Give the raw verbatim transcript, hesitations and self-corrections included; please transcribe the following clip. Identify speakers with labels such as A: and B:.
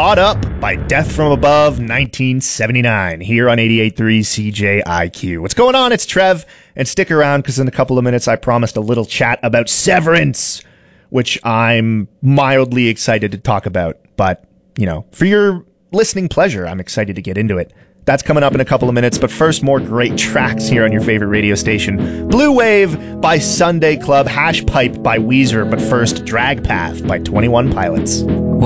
A: Caught Up by Death from Above nineteen seventy-nine here on eighty-eight point three C J I Q. What's going on? It's Trev, and stick around because in a couple of minutes I promised a little chat about Severance, which I'm mildly excited to talk about. But, you know, for your listening pleasure, I'm excited to get into it. That's coming up in a couple of minutes, but first, more great tracks here on your favorite radio station. Blue Wave by Sunday Club, Hash Pipe by Weezer, but first, Drag Path by twenty-one Pilots.